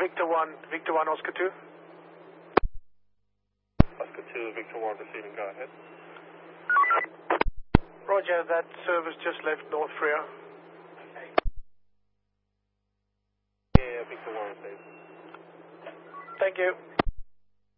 Victor 1, Oscar 2. Oscar 2, Victor 1 receiving, go ahead. Roger, that service just left North Freer. Yeah, Victor 1 receiving. Thank you.